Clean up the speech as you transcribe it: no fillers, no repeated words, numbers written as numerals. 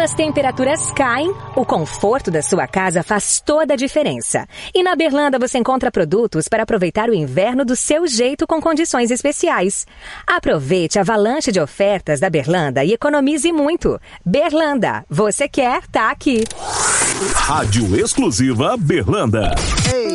as temperaturas caem, o conforto da sua casa faz toda a diferença. E na Berlanda você encontra produtos para aproveitar o inverno do seu jeito com condições especiais. Aproveite a avalanche de ofertas da Berlanda e economize muito. Berlanda, você quer, tá aqui. Rádio Exclusiva Berlanda. Ei,